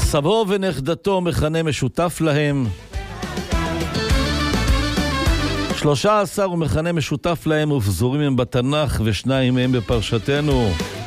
סבו ונכדתו מכנה משותף להם. 13 הוא מכנה משותף להם ופזורים הם בתנ"ך ושניים מהם בפרשתנו.